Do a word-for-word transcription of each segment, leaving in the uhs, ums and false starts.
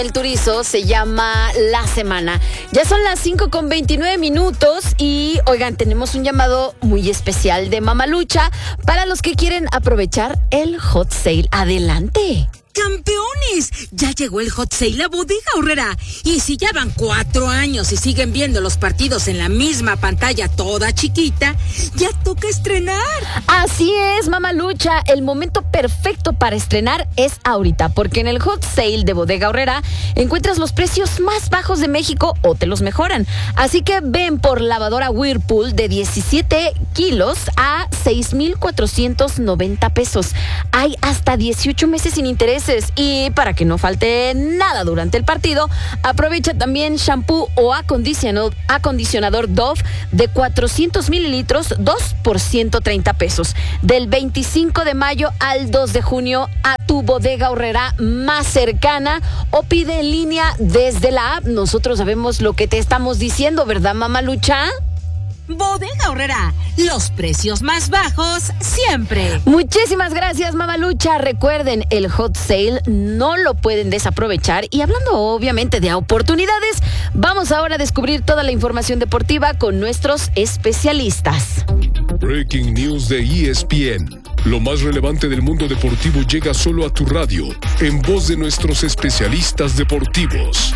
El Turizo se llama La Semana. Ya son las cinco con veintinueve minutos y, oigan, tenemos un llamado muy especial de Mamalucha para los que quieren aprovechar el hot sale. Adelante. ¡Campeones! Ya llegó el hot sale a Bodega Aurrera. Y si ya van cuatro años y siguen viendo los partidos en la misma pantalla toda chiquita, ya toca estrenar. Así es, Mamalucha. El momento perfecto para estrenar es ahorita, porque en el hot sale de Bodega Aurrera encuentras los precios más bajos de México o te los mejoran. Así que ven por lavadora Whirlpool de diecisiete kilos a seis mil cuatrocientos noventa pesos. Hay hasta dieciocho meses sin interés. Y para que no falte nada durante el partido, aprovecha también shampoo o acondicionador, acondicionador Dove de cuatrocientos mililitros, dos por ciento treinta pesos. Del veinticinco de mayo al dos de junio a tu Bodega Aurrera más cercana o pide en línea desde la app. Nosotros sabemos lo que te estamos diciendo, ¿verdad, Mamalucha? Bodega Aurrera, los precios más bajos siempre. Muchísimas gracias, Mamalucha. Recuerden, el hot sale no lo pueden desaprovechar. Y hablando obviamente de oportunidades, vamos ahora a descubrir toda la información deportiva con nuestros especialistas. Breaking News de E S P N. Lo más relevante del mundo deportivo llega solo a tu radio, en voz de nuestros especialistas deportivos.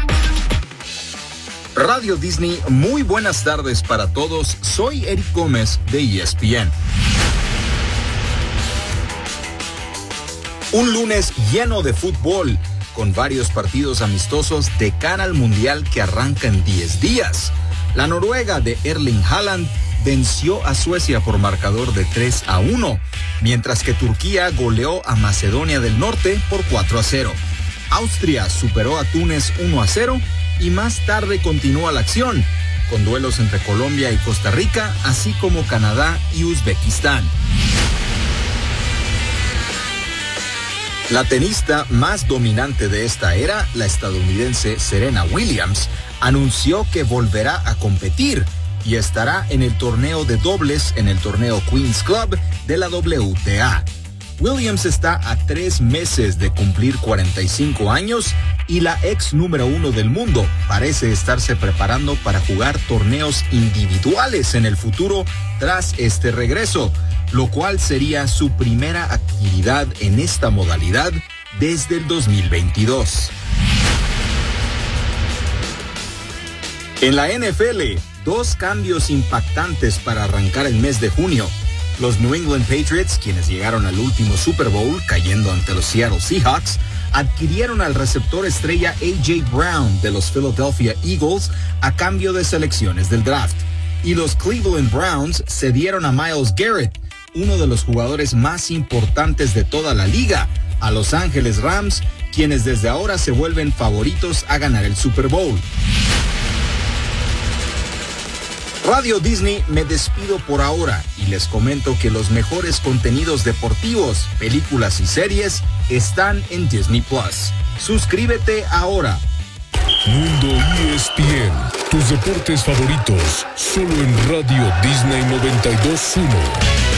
Radio Disney, muy buenas tardes para todos. Soy Eric Gómez de E S P N. Un lunes lleno de fútbol, con varios partidos amistosos de cara al Mundial que arranca en diez días. La Noruega de Erling Haaland venció a Suecia por marcador de tres a uno, mientras que Turquía goleó a Macedonia del Norte por cuatro a cero. Austria superó a Túnez uno a cero y más tarde continúa la acción, con duelos entre Colombia y Costa Rica, así como Canadá y Uzbekistán. La tenista más dominante de esta era, la estadounidense Serena Williams, anunció que volverá a competir y estará en el torneo de dobles en el torneo Queen's Club de la W T A. Williams está a tres meses de cumplir cuarenta y cinco años y la ex número uno del mundo parece estarse preparando para jugar torneos individuales en el futuro tras este regreso, lo cual sería su primera actividad en esta modalidad desde el dos mil veintidós. En la N F L, dos cambios impactantes para arrancar el mes de junio. Los New England Patriots, quienes llegaron al último Super Bowl cayendo ante los Seattle Seahawks, adquirieron al receptor estrella A J Brown de los Philadelphia Eagles a cambio de selecciones del draft. Y los Cleveland Browns cedieron a Myles Garrett, uno de los jugadores más importantes de toda la liga, a Los Ángeles Rams, quienes desde ahora se vuelven favoritos a ganar el Super Bowl. Radio Disney, me despido por ahora y les comento que los mejores contenidos deportivos, películas y series están en Disney Plus. Suscríbete ahora. Mundo E S P N, tus deportes favoritos, solo en Radio Disney noventa y dos punto uno.